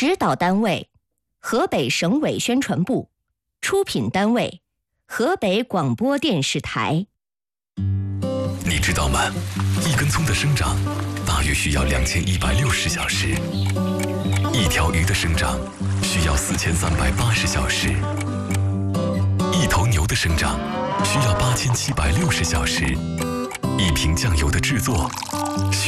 指导单位河北省委宣传部，出品单位河北广播电视台。 你知道吗？一根葱的生长大约需要2160小时，一条鱼的生长需要4380小时，一头牛的生长需要8760小时，一瓶酱油的制作